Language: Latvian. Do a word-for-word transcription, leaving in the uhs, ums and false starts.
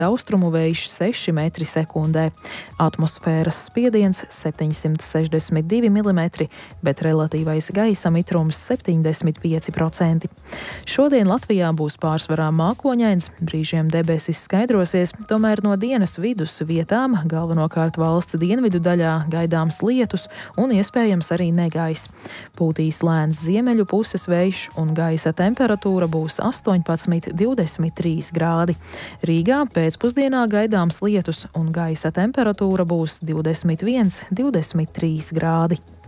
Austrumu vējš seši metri sekundē, atmosfēras spiediens septiņsimt sešdesmit divi milimetri, bet relatīvais gaisa mitrums septiņdesmit pieci procenti. Šodien Latvijā būs pārsvarā mākoņains, brīžiem debesis skaidrosies, tomēr no dienas vidus vietām, galvenokārt valsts dienvidu daļā, gaidāms lietus un iespējams arī negaiss. Pūtīs lēns ziemeļu puses vējš un gaisa temperatūra būs astoņpadsmit divdesmit trīs grādi. Rīgā pēcpusdienā gaidāms lietus un gaisa temperatūra būs divdesmit viens divdesmit trīs grādi.